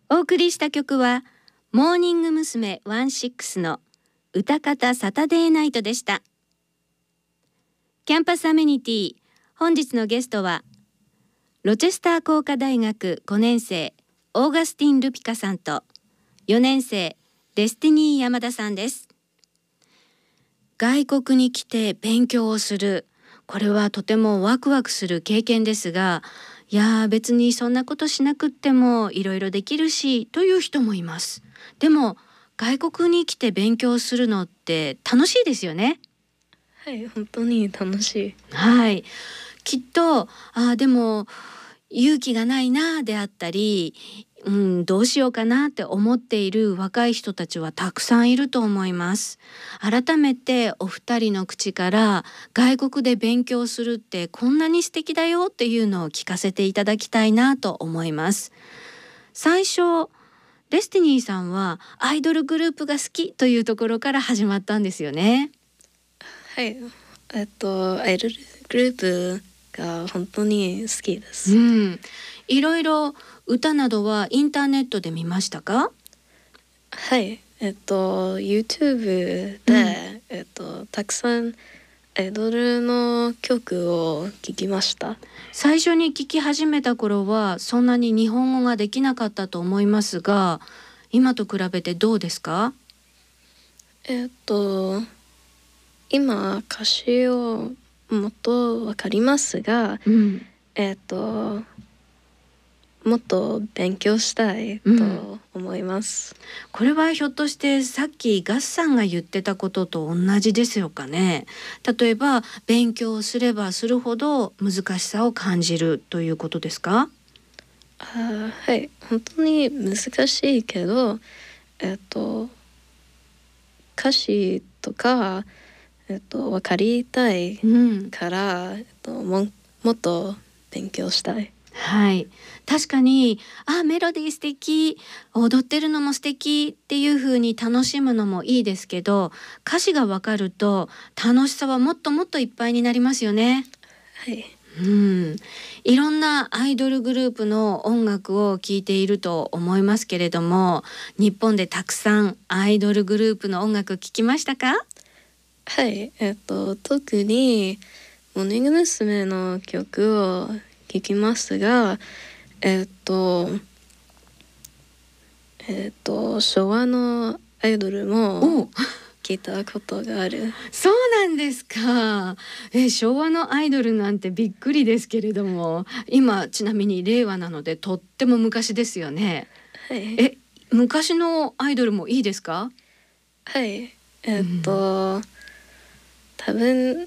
お送りした曲はモーニング娘。16の歌方サタデーナイトでした。キャンパスアメニティ、本日のゲストはロチェスター工科大学5年生オーガスティン・ルピカさんと4年生デスティニー山田さんです。外国に来て勉強をする、これはとてもワクワクする経験ですが、いや別にそんなことしなくってもいろいろできるしという人もいます。でも外国に来て勉強するのって楽しいですよね。 はい、本当に楽しい。 はい、きっとでも勇気がないなであったり、どうしようかなって思っている若い人たちはたくさんいると思います。改めてお二人の口から外国で勉強するってこんなに素敵だよっていうのを聞かせていただきたいなと思います。最初デスティニーさんはアイドルグループが好きというところから始まったんですよね。 はい、アイドルグループが本当に好きです。 いろいろ歌などはインターネットで見ましたか？ はい、YouTube で、たくさんアイドルの曲を聴きました。 最初に聴き始めた頃はそんなに日本語ができなかったと思いますが、今と比べてどうですか？ 今歌詞をもっとわかりますが、もっと勉強したいと思います。 これはひょっとしてさっきガスさんが言ってたことと同じですよかね。例えば勉強すればするほど難しさを感じるということですか？ はい、本当に難しいけど、歌詞とか、分かりたいから、もっと勉強したい。 はい、確かにメロディー素敵、踊ってるのも素敵っていう風に楽しむのもいいですけど、歌詞がわかると楽しさはもっともっといっぱいになりますよね。 はい、 いろんなアイドルグループの音楽を聴いていると思いますけれども、日本でたくさんアイドルグループの音楽聴きましたか？ はい、特にモーニング娘。の曲を聴きますが、昭和のアイドルも聞いたことがある。 そうなんですか。昭和のアイドルなんてびっくりですけれども、今ちなみに令和なのでとっても昔ですよね。 はい、 昔のアイドルもいいですか？ はい、多分